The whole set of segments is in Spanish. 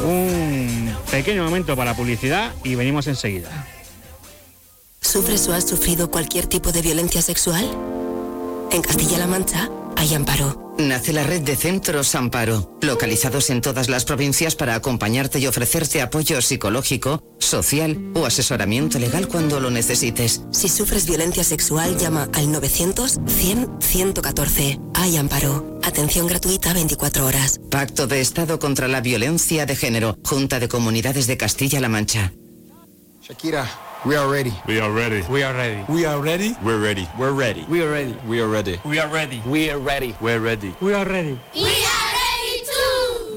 Un pequeño momento para publicidad y venimos enseguida. ¿Sufres o has sufrido cualquier tipo de violencia sexual? En Castilla-La Mancha hay Amparo. Nace la red de centros Amparo, localizados en todas las provincias para acompañarte y ofrecerte apoyo psicológico, social o asesoramiento legal cuando lo necesites. Si sufres violencia sexual, llama al 900-100-114. Hay Amparo. Atención gratuita 24 horas. Pacto de Estado contra la Violencia de Género. Junta de Comunidades de Castilla-La Mancha. Shakira, we are ready. We are ready. We are ready. We are ready. We're ready. We're ready. We are ready. We are ready. We are ready. We are ready. We're ready. We are ready. We are ready too.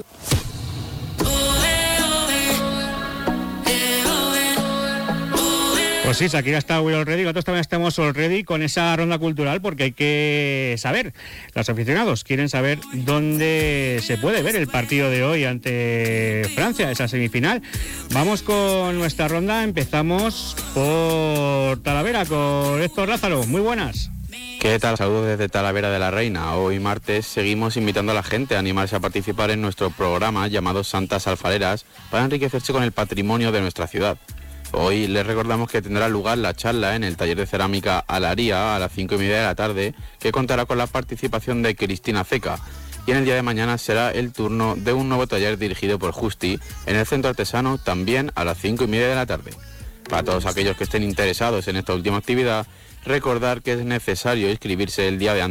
Pues sí, Shakira está all ready, nosotros también estamos all ready con esa ronda cultural porque hay que saber, los aficionados quieren saber dónde se puede ver el partido de hoy ante Francia, esa semifinal. Vamos con nuestra ronda, empezamos por Talavera con Héctor Lázaro, muy buenas. ¿Qué tal? Saludos desde Talavera de la Reina. Hoy martes seguimos invitando a la gente a animarse a participar en nuestro programa llamado Santas Alfareras para enriquecerse con el patrimonio de nuestra ciudad. Hoy les recordamos que tendrá lugar la charla en el taller de cerámica Alaría a las 5:30 de la tarde, que contará con la participación de Cristina Ceca. Y en el día de mañana será el turno de un nuevo taller dirigido por Justi en el Centro Artesano, también a las 5:30 de la tarde. Para todos aquellos que estén interesados en esta última actividad, recordar que es necesario inscribirse el día de antes